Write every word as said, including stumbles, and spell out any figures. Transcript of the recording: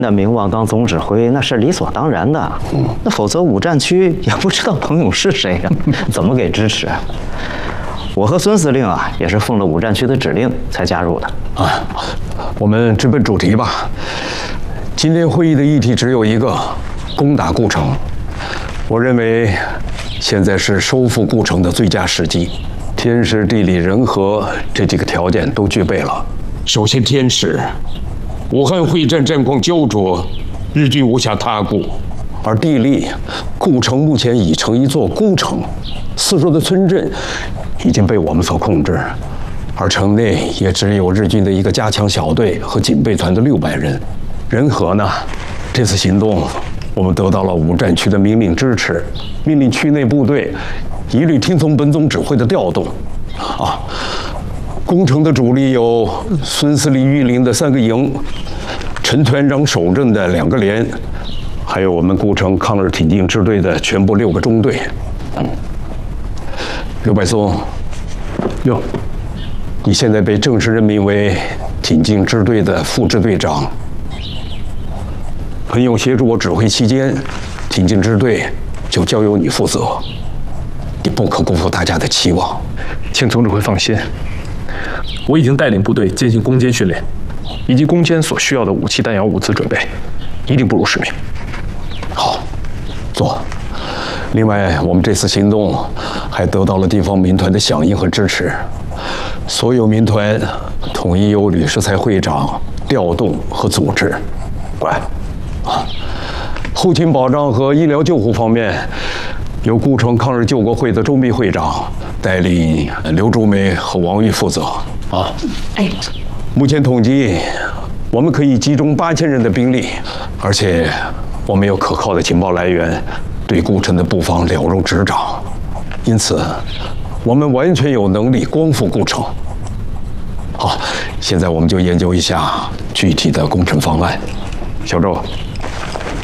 那明王当总指挥，那是理所当然的。嗯，那否则五战区也不知道彭勇是谁呀、啊，怎么给支持？我和孙司令啊，也是奉了五战区的指令才加入的。 啊，我们直奔主题吧。今天会议的议题只有一个：攻打故城。我认为，现在是收复故城的最佳时机。天时、地利、人和这几个条件都具备了。 首先，天时。武汉会战战况焦灼，日军无暇他顾； 而地利，故城目前已成一座孤城，四周的村镇已经被我们所控制，而城内也只有日军的一个加强小队和警备团的六百人。人和呢？这次行动，我们得到了五战区的明令支持，命令区内部队一律听从本总指挥的调动。啊。攻城的主力有孙司令御领的三个营，陈团长守镇的两个连，还有我们故城抗日挺进支队的全部六个中队。嗯，刘百松，哟，你现在被正式任命为挺进支队的副支队长。彭勇协助我指挥期间，挺进支队就交由你负责，你不可辜负大家的期望。 请总指挥放心。我已经带领部队进行攻坚训练，以及攻坚所需要的武器弹药物资准备，一定不辱使命。 好，做。另外，我们这次行动还得到了地方民团的响应和支持，所有民团统一由吕世才会长调动和组织。乖，啊，后勤保障和医疗救护方面，由故城抗日救国会的周密会长带领刘竹梅和王玉负责。啊，哎，目前统计，我们可以集中八千人的兵力，而且我们有可靠的情报来源，对故城的布防了如指掌，因此，我们完全有能力光复故城。好，现在我们就研究一下具体的工程方案。小周。